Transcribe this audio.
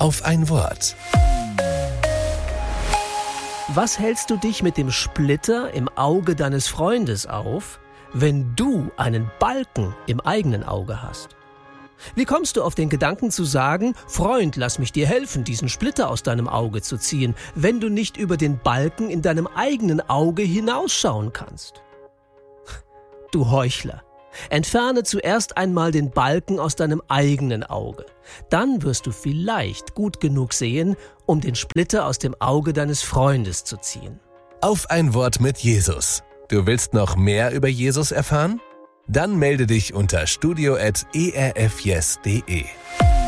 Auf ein Wort. Was hältst du dich mit dem Splitter im Auge deines Freundes auf, wenn du einen Balken im eigenen Auge hast? Wie kommst du auf den Gedanken zu sagen, Freund, lass mich dir helfen, diesen Splitter aus deinem Auge zu ziehen, wenn du nicht über den Balken in deinem eigenen Auge hinausschauen kannst? Du Heuchler, entferne zuerst einmal den Balken aus deinem eigenen Auge. Dann wirst du vielleicht gut genug sehen, um den Splitter aus dem Auge deines Freundes zu ziehen. Auf ein Wort mit Jesus. Du willst noch mehr über Jesus erfahren? Dann melde dich unter studio@erfyes.de.